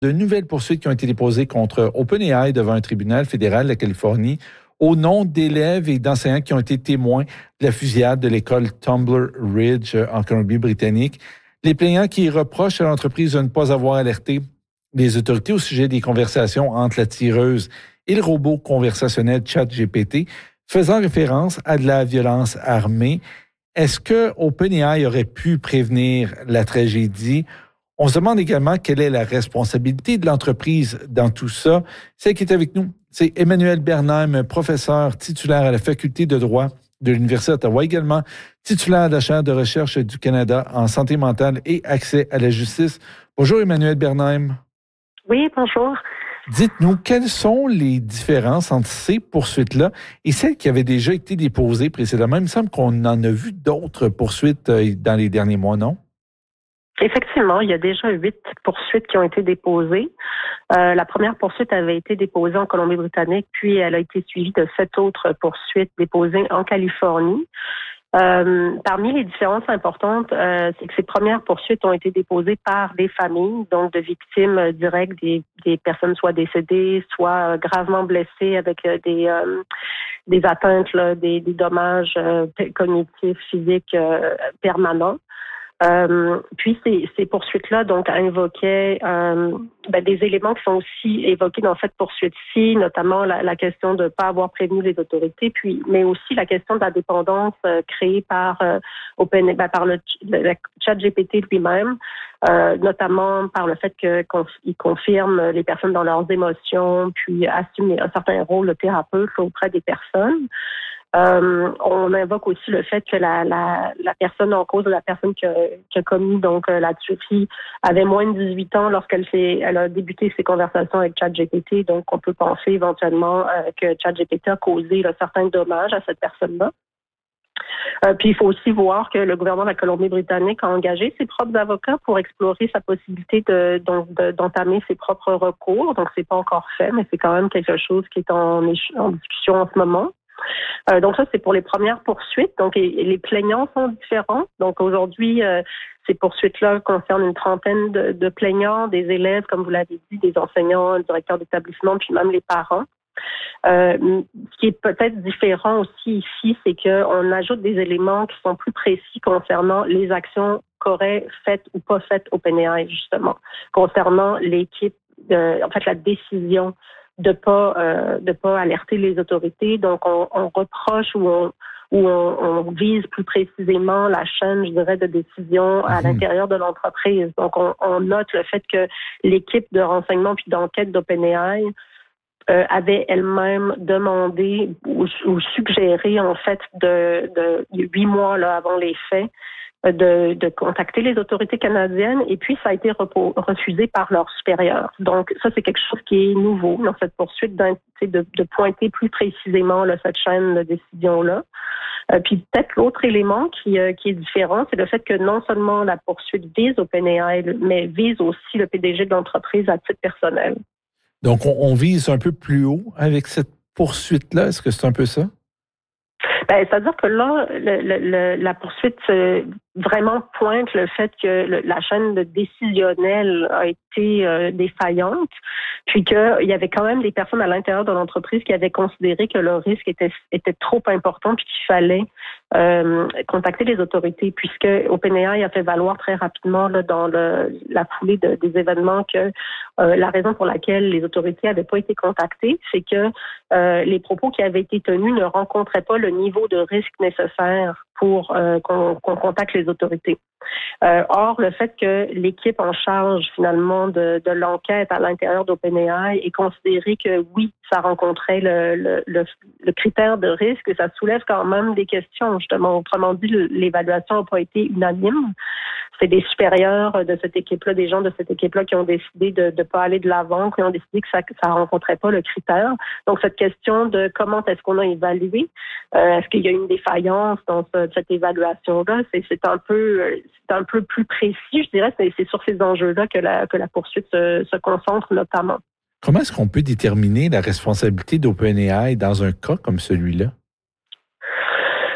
de nouvelles poursuites qui ont été déposées contre OpenAI devant un tribunal fédéral de la Californie au nom d'élèves et d'enseignants qui ont été témoins de la fusillade de l'école Tumbler Ridge en Colombie-Britannique. Les plaignants qui reprochent à l'entreprise de ne pas avoir alerté les autorités au sujet des conversations entre la tireuse et le robot conversationnel ChatGPT, faisant référence à de la violence armée. Est-ce que OpenAI aurait pu prévenir la tragédie? On se demande également quelle est la responsabilité de l'entreprise dans tout ça. Celle qui est avec nous, c'est Emmanuel Bernheim, professeur titulaire à la Faculté de droit de l'Université d'Ottawa, également titulaire de la Chaire de recherche du Canada en santé mentale et accès à la justice. Bonjour Emmanuel Bernheim. Oui, bonjour. Dites-nous, quelles sont les différences entre ces poursuites-là et celles qui avaient déjà été déposées précédemment? Il me semble qu'on en a vu d'autres poursuites dans les derniers mois, non? Effectivement, il y a déjà 8 poursuites qui ont été déposées. La première poursuite avait été déposée en Colombie-Britannique, puis elle a été suivie de 7 autres poursuites déposées en Californie. Parmi les différences importantes, c'est que ces premières poursuites ont été déposées par des familles, donc de victimes directes, des personnes soit décédées, soit gravement blessées avec des atteintes, là, des dommages cognitifs, physiques permanents. Puis ces poursuites-là donc invoquaient des éléments qui sont aussi évoqués dans cette poursuite-ci, notamment la question de ne pas avoir prévenu les autorités, mais aussi la question de la dépendance créée par par le ChatGPT lui-même, notamment par le fait qu'il confirme les personnes dans leurs émotions, puis assume un certain rôle de thérapeute auprès des personnes. On invoque aussi le fait que la personne en cause, la personne qui a commis donc la tuerie, avait moins de 18 ans lorsqu'elle a débuté ses conversations avec ChatGPT. Donc, on peut penser éventuellement que ChatGPT a causé certains dommages à cette personne-là. Puis il faut aussi voir que le gouvernement de la Colombie-Britannique a engagé ses propres avocats pour explorer sa possibilité d'entamer ses propres recours. Donc, c'est pas encore fait, mais c'est quand même quelque chose qui est en discussion en ce moment. Donc ça, c'est pour les premières poursuites. Donc, et les plaignants sont différents. Donc, aujourd'hui, ces poursuites-là concernent une trentaine de plaignants, des élèves, comme vous l'avez dit, des enseignants, le directeur d'établissement, puis même les parents. Ce qui est peut-être différent aussi ici, c'est qu'on ajoute des éléments qui sont plus précis concernant les actions qu'aurait faites ou pas faites OpenAI, justement, concernant l'équipe, la décision de pas alerter les autorités. Donc, on reproche ou on vise plus précisément la chaîne, je dirais, de décision à l'intérieur de l'entreprise. Donc, on note le fait que l'équipe de renseignement puis d'enquête d'OpenAI avait elle-même demandé ou suggéré, en fait, de 8 mois là, avant les faits, de contacter les autorités canadiennes, et puis ça a été refusé par leurs supérieurs. Donc ça, c'est quelque chose qui est nouveau dans cette poursuite, de pointer plus précisément là, cette chaîne de décision-là. Puis peut-être l'autre élément qui est différent, c'est le fait que non seulement la poursuite vise OpenAI, mais vise aussi le PDG de l'entreprise à titre personnel. Donc on vise un peu plus haut avec cette poursuite-là. Est-ce que c'est un peu ça? C'est-à-dire que là, la poursuite vraiment pointe le fait que la chaîne décisionnelle a été défaillante, puis qu'il y avait quand même des personnes à l'intérieur de l'entreprise qui avaient considéré que le risque était trop important, puis qu'il fallait contacter les autorités, puisque OpenAI a fait valoir très rapidement là, dans la foulée des événements que la raison pour laquelle les autorités n'avaient pas été contactées, c'est que les propos qui avaient été tenus ne rencontraient pas le niveau de risque nécessaire pour qu'on contacte les autorités. Or, le fait que l'équipe en charge finalement de l'enquête à l'intérieur d'OpenAI ait considéré que oui, ça rencontrait le critère de risque, ça soulève quand même des questions. Justement, autrement dit, l'évaluation n'a pas été unanime. C'est des supérieurs de cette équipe-là, des gens de cette équipe-là qui ont décidé de ne pas aller de l'avant, qui ont décidé que ça ne rencontrait pas le critère. Donc, cette question de comment est-ce qu'on a évalué, est-ce qu'il y a une défaillance dans cette évaluation-là, c'est un peu plus précis, je dirais. C'est sur ces enjeux-là que la poursuite se concentre notamment. Comment est-ce qu'on peut déterminer la responsabilité d'OpenAI dans un cas comme celui-là?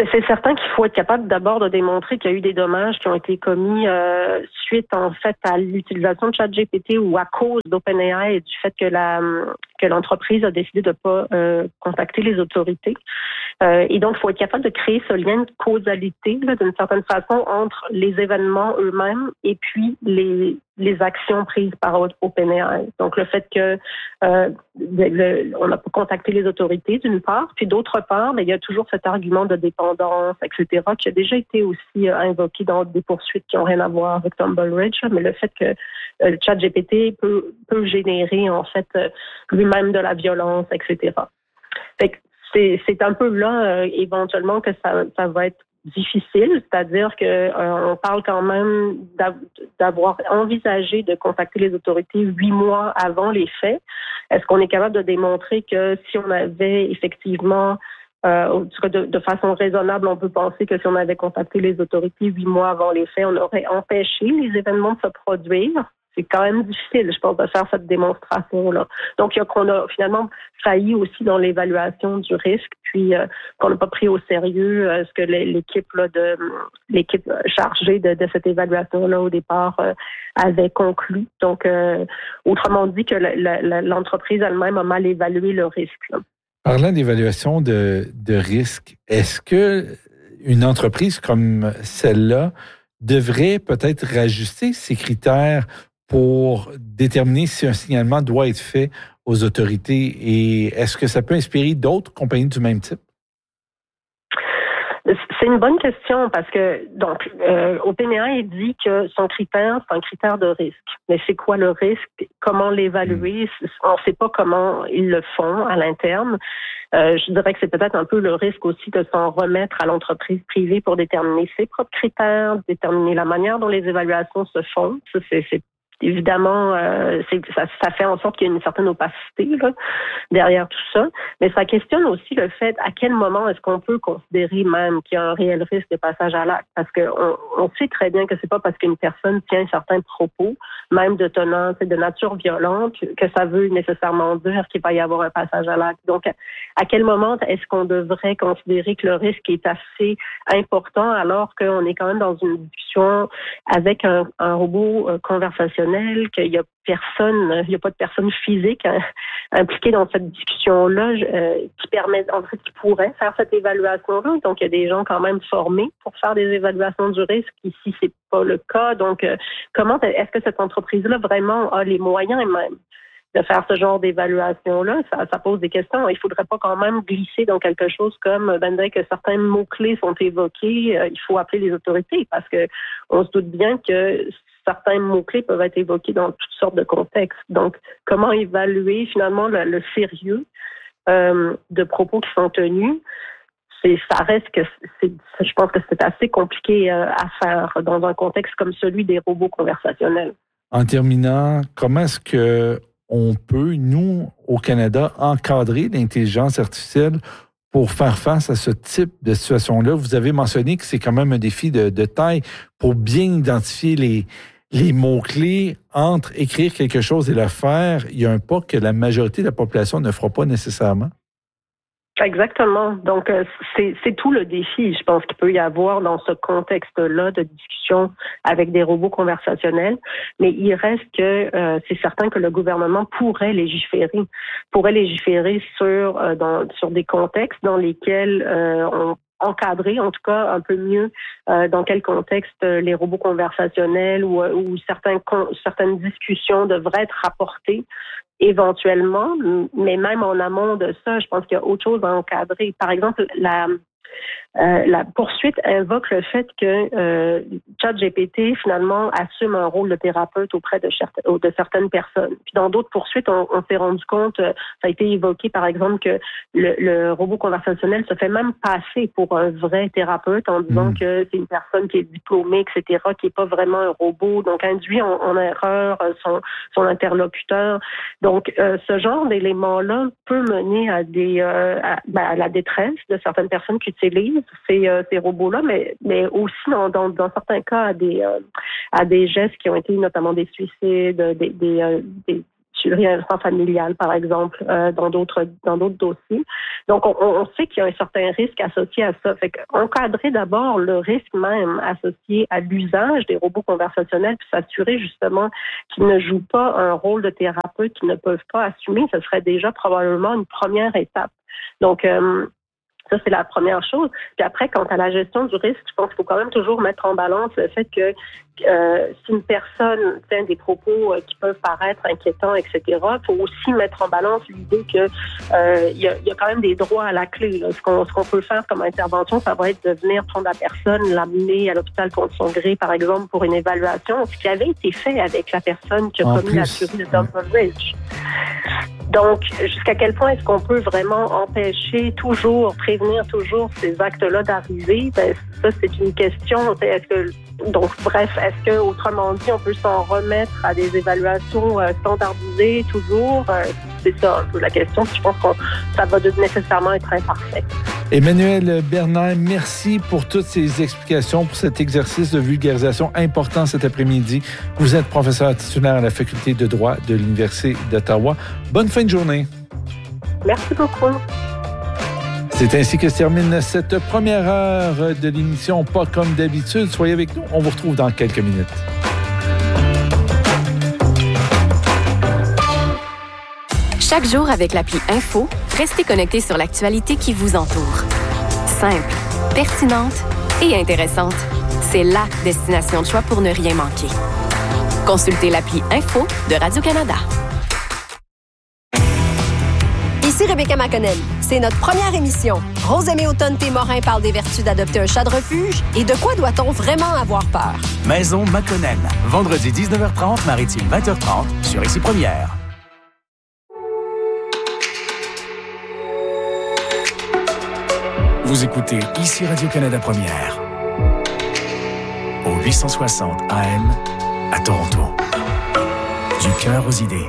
Mais c'est certain qu'il faut être capable d'abord de démontrer qu'il y a eu des dommages qui ont été commis suite en fait à l'utilisation de ChatGPT ou à cause d'OpenAI et du fait que l'entreprise a décidé de pas contacter les autorités. Et donc, il faut être capable de créer ce lien de causalité là, d'une certaine façon entre les événements eux-mêmes et puis les actions prises par OpenAI. Donc, le fait que on n'a pas contacté les autorités, d'une part, puis d'autre part, mais il y a toujours cet argument de dépendance, etc., qui a déjà été aussi invoqué dans des poursuites qui n'ont rien à voir avec Tumble Ridge, mais le fait que le ChatGPT peut générer, en fait, lui-même de la violence, etc. Fait que c'est un peu là, éventuellement, que ça va être difficile, c'est-à-dire que on parle quand même d'avoir envisagé de contacter les autorités 8 mois avant les faits. Est-ce qu'on est capable de démontrer que si on avait effectivement de façon raisonnable, on peut penser que si on avait contacté les autorités 8 mois avant les faits, on aurait empêché les événements de se produire? C'est quand même difficile, je pense, de faire cette démonstration-là. Donc, qu'on a finalement failli aussi dans l'évaluation du risque, puis qu'on n'a pas pris au sérieux ce que l'équipe chargée de cette évaluation-là au départ avait conclu. Donc, autrement dit, que l'entreprise elle-même a mal évalué le risque. Là. Parlant d'évaluation de risque, est-ce que une entreprise comme celle-là devrait peut-être rajuster ses critères pour déterminer si un signalement doit être fait aux autorités? Et est-ce que ça peut inspirer d'autres compagnies du même type? C'est une bonne question parce que donc OpenAI dit que son critère, c'est un critère de risque. Mais c'est quoi le risque? Comment l'évaluer? On ne sait pas comment ils le font à l'interne. Je dirais que c'est peut-être un peu le risque aussi de s'en remettre à l'entreprise privée pour déterminer ses propres critères, déterminer la manière dont les évaluations se font. C'est évidemment, ça fait en sorte qu'il y a une certaine opacité là, derrière tout ça. Mais ça questionne aussi le fait à quel moment est-ce qu'on peut considérer même qu'il y a un réel risque de passage à l'acte. Parce qu'on sait très bien que c'est pas parce qu'une personne tient certains propos, même de tenance et de nature violente, que ça veut nécessairement dire qu'il va y avoir un passage à l'acte. Donc, à quel moment est-ce qu'on devrait considérer que le risque est assez important alors qu'on est quand même dans une discussion avec un robot conversationnel, qu'il y a personne, il n'y a pas de personne physique impliquée dans cette discussion-là qui permet, en fait, qui pourrait faire cette évaluation-là. Donc, il y a des gens quand même formés pour faire des évaluations du risque. Ici, c'est pas le cas. Donc, comment est-ce que cette entreprise-là vraiment a les moyens même de faire ce genre d'évaluation-là? Ça pose des questions. Il faudrait pas quand même glisser dans quelque chose comme, dès que certains mots-clés sont évoqués, il faut appeler les autorités parce que on se doute bien que certains mots-clés peuvent être évoqués dans toutes sortes de contextes. Donc, comment évaluer finalement le sérieux de propos qui sont tenus? Ça reste que je pense que c'est assez compliqué à faire dans un contexte comme celui des robots conversationnels. En terminant, comment est-ce que on peut, nous, au Canada, encadrer l'intelligence artificielle pour faire face à ce type de situation-là? Vous avez mentionné que c'est quand même un défi de taille pour bien identifier les mots-clés entre écrire quelque chose et le faire. Il y a un pas que la majorité de la population ne fera pas nécessairement. Exactement. Donc, c'est tout le défi, je pense, qu'il peut y avoir dans ce contexte-là de discussion avec des robots conversationnels. Mais il reste que c'est certain que le gouvernement pourrait légiférer sur des contextes dans lesquels on encadrer, en tout cas un peu mieux dans quel contexte les robots conversationnels ou certaines discussions devraient être rapportées éventuellement, mais même en amont de ça, je pense qu'il y a autre chose à encadrer. Par exemple, la poursuite invoque le fait que ChatGPT, finalement, assume un rôle de thérapeute auprès de certaines personnes. Puis dans d'autres poursuites, on s'est rendu compte, ça a été évoqué, par exemple, que le robot conversationnel se fait même passer pour un vrai thérapeute en disant que c'est une personne qui est diplômée, etc., qui n'est pas vraiment un robot, donc induit en erreur son interlocuteur. Donc, ce genre d'élément-là peut mener à la détresse de certaines personnes qui utilisent ces robots-là, mais aussi dans certains cas à des gestes qui ont été notamment des suicides, des tuerie intrafamiliale, par exemple, dans d'autres dossiers. Donc, on sait qu'il y a un certain risque associé à ça. Fait qu'encadrer d'abord le risque même associé à l'usage des robots conversationnels, puis s'assurer justement qu'ils ne jouent pas un rôle de thérapeute qu'ils ne peuvent pas assumer, ce serait déjà probablement une première étape. Donc, ça, c'est la première chose. Puis après, quant à la gestion du risque, je pense qu'il faut quand même toujours mettre en balance le fait que si une personne tient des propos qui peuvent paraître inquiétants, etc., il faut aussi mettre en balance l'idée que il y a quand même des droits à la clé. Là. Ce qu'on peut faire comme intervention, ça va être de venir prendre la personne, l'amener à l'hôpital contre son gré, par exemple, pour une évaluation, ce qui avait été fait avec la personne qui a commis la tuerie de Temple Ridge. Donc, jusqu'à quel point est-ce qu'on peut vraiment empêcher prévenir toujours ces actes-là d'arriver? Ben, ça, c'est une question. Est-ce que, autrement dit, on peut s'en remettre à des évaluations standardisées toujours? C'est ça un peu la question. Je pense que ça va nécessairement être imparfait. Emmanuelle Bernard, merci pour toutes ces explications, pour cet exercice de vulgarisation important cet après-midi. Vous êtes professeur titulaire à la Faculté de droit de l'Université d'Ottawa. Bonne fin de journée. Merci beaucoup. C'est ainsi que se termine cette première heure de l'émission Pas comme d'habitude. Soyez avec nous, on vous retrouve dans quelques minutes. Chaque jour avec l'appli Info, restez connectés sur l'actualité qui vous entoure. Simple, pertinente et intéressante. C'est la destination de choix pour ne rien manquer. Consultez l'appli Info de Radio-Canada. Ici Rebecca McConnell. C'est notre première émission. Rosemée Automne-Témorin parle des vertus d'adopter un chat de refuge et de quoi doit-on vraiment avoir peur. Maison McConnell. Vendredi 19h30, Maritime 20h30 sur Ici Première. Vous écoutez Ici Radio-Canada Première. Au 860 AM à Toronto. Du cœur aux idées.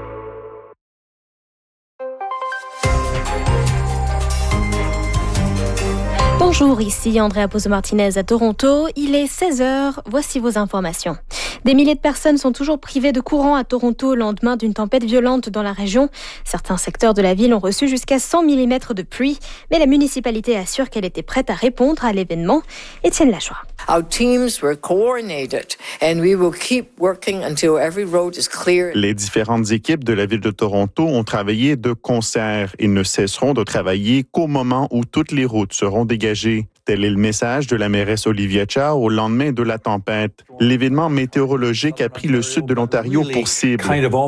Bonjour, ici Andrea Pozo-Martinez à Toronto. Il est 16h, voici vos informations. Des milliers de personnes sont toujours privées de courant à Toronto au lendemain d'une tempête violente dans la région. Certains secteurs de la ville ont reçu jusqu'à 100 mm de pluie, mais la municipalité assure qu'elle était prête à répondre à l'événement. Étienne Lajoie. Our teams were coordinated and we will keep working until every road is clear. Les différentes équipes de la ville de Toronto ont travaillé de concert et ne cesseront de travailler qu'au moment où toutes les routes seront dégagées. Tel est le message de la mairesse Olivia Chow au lendemain de la tempête. L'événement météorologique a pris le sud de l'Ontario pour cible.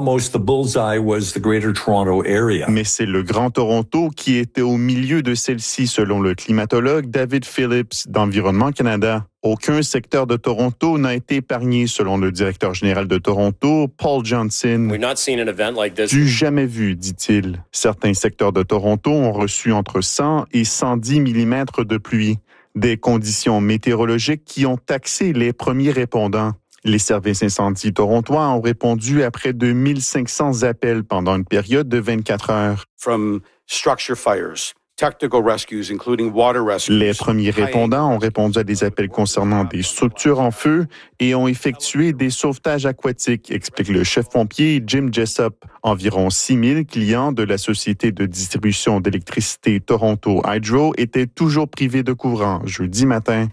Mais c'est le Grand Toronto qui était au milieu de celle-ci, selon le climatologue David Phillips d'Environnement Canada. Aucun secteur de Toronto n'a été épargné, selon le directeur général de Toronto, Paul Johnson. Du jamais vu, dit-il. Certains secteurs de Toronto ont reçu entre 100 et 110 mm de pluie. Des conditions météorologiques qui ont taxé les premiers répondants. Les services incendies torontois ont répondu à près de 1500 appels pendant une période de 24 heures. Les premiers répondants ont répondu à des appels concernant des structures en feu et ont effectué des sauvetages aquatiques, explique le chef pompier Jim Jessup. Environ 6 000 clients de la Société de distribution d'électricité Toronto Hydro étaient toujours privés de courant jeudi matin.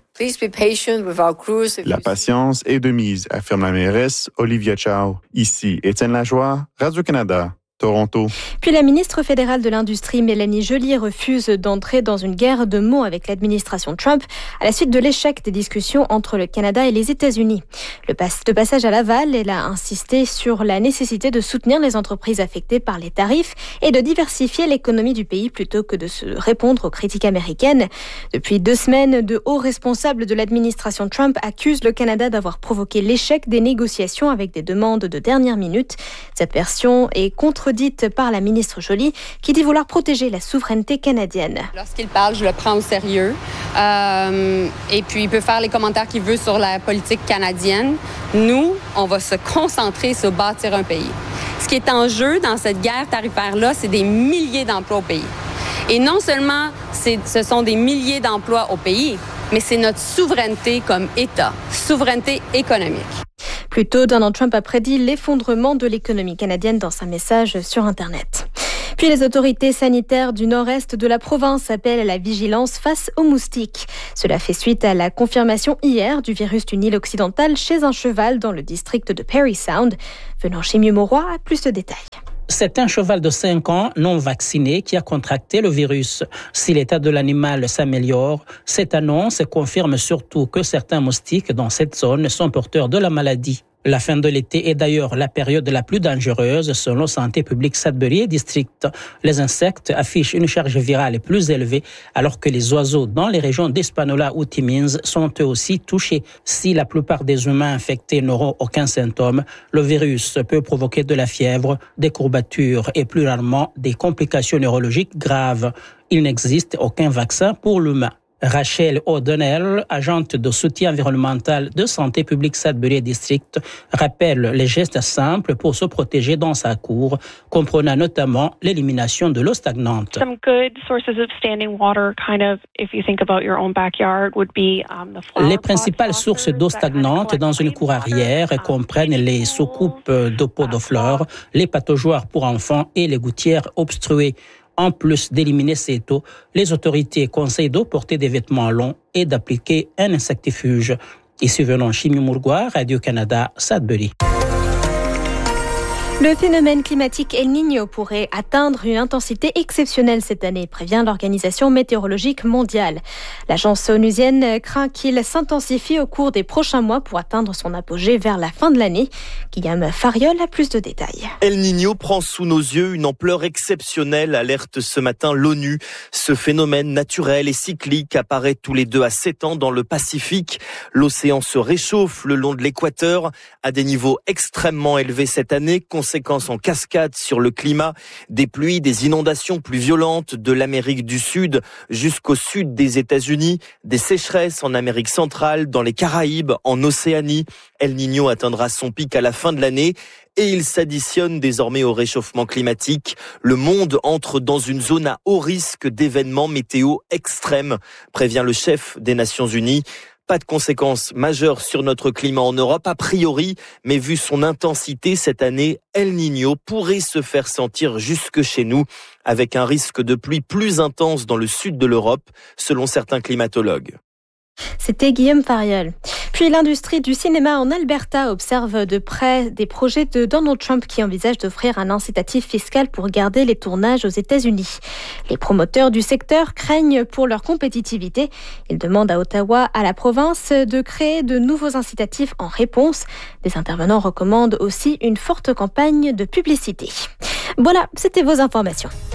La patience est de mise, affirme la mairesse Olivia Chow. Ici, Étienne Lajoie, Radio-Canada. Toronto. Puis la ministre fédérale de l'Industrie, Mélanie Joly, refuse d'entrer dans une guerre de mots avec l'administration Trump à la suite de l'échec des discussions entre le Canada et les États-Unis. De passage à Laval, elle a insisté sur la nécessité de soutenir les entreprises affectées par les tarifs et de diversifier l'économie du pays plutôt que de se répondre aux critiques américaines. Depuis 2 semaines, de hauts responsables de l'administration Trump accusent le Canada d'avoir provoqué l'échec des négociations avec des demandes de dernière minute. Cette version est contredite par la ministre Joly, qui dit vouloir protéger la souveraineté canadienne. Lorsqu'il parle, je le prends au sérieux. Et puis, il peut faire les commentaires qu'il veut sur la politique canadienne. Nous, on va se concentrer sur bâtir un pays. Ce qui est en jeu dans cette guerre tarifaire-là, c'est des milliers d'emplois au pays. Et non seulement ce sont des milliers d'emplois au pays, mais c'est notre souveraineté comme État, souveraineté économique. Plus tôt, Donald Trump a prédit l'effondrement de l'économie canadienne dans un message sur Internet. Puis les autorités sanitaires du nord-est de la province appellent à la vigilance face aux moustiques. Cela fait suite à la confirmation hier du virus du Nil occidental chez un cheval dans le district de Parry Sound. Venant chez Mieux Mauroy, à plus de détails. C'est un cheval de 5 ans non vacciné qui a contracté le virus. Si l'état de l'animal s'améliore, cette annonce confirme surtout que certains moustiques dans cette zone sont porteurs de la maladie. La fin de l'été est d'ailleurs la période la plus dangereuse selon Santé publique Sudbury District. Les insectes affichent une charge virale plus élevée alors que les oiseaux dans les régions d'Espanola ou Timmins sont eux aussi touchés. Si la plupart des humains infectés n'auront aucun symptôme, le virus peut provoquer de la fièvre, des courbatures et plus rarement des complications neurologiques graves. Il n'existe aucun vaccin pour l'humain. Rachel O'Donnell, agente de soutien environnemental de Santé publique Sudbury District, rappelle les gestes simples pour se protéger dans sa cour, comprenant notamment l'élimination de l'eau stagnante. Some good sources of standing water, kind of, if you think about your own backyard, would be the flower. Les principales sources d'eau stagnante dans une cour arrière comprennent les soucoupes de pots de fleurs, les pataugeoires pour enfants et les gouttières obstruées. En plus d'éliminer cette eau, les autorités conseillent de porter des vêtements longs et d'appliquer un insectifuge. Ici venant Chimie Mourgois, Radio-Canada, Sudbury. Le phénomène climatique El Niño pourrait atteindre une intensité exceptionnelle cette année, prévient l'Organisation météorologique mondiale. L'agence onusienne craint qu'il s'intensifie au cours des prochains mois pour atteindre son apogée vers la fin de l'année. Guillaume Fariol a plus de détails. El Niño prend sous nos yeux une ampleur exceptionnelle, alerte ce matin l'ONU. Ce phénomène naturel et cyclique apparaît tous les 2 à 7 ans dans le Pacifique. L'océan se réchauffe le long de l'équateur à des niveaux extrêmement élevés cette année, conséquences en cascade sur le climat, des pluies, des inondations plus violentes de l'Amérique du Sud jusqu'au sud des États-Unis, des sécheresses en Amérique centrale, dans les Caraïbes, en Océanie. El Niño atteindra son pic à la fin de l'année et il s'additionne désormais au réchauffement climatique. Le monde entre dans une zone à haut risque d'événements météo extrêmes, prévient le chef des Nations Unies. Pas de conséquences majeures sur notre climat en Europe, a priori, mais vu son intensité cette année, El Niño pourrait se faire sentir jusque chez nous, avec un risque de pluie plus intense dans le sud de l'Europe, selon certains climatologues. C'était Guillaume Fariol. Puis l'industrie du cinéma en Alberta observe de près des projets de Donald Trump qui envisage d'offrir un incitatif fiscal pour garder les tournages aux États-Unis. Les promoteurs du secteur craignent pour leur compétitivité. Ils demandent à Ottawa, à la province, de créer de nouveaux incitatifs en réponse. Des intervenants recommandent aussi une forte campagne de publicité. Voilà, c'était vos informations.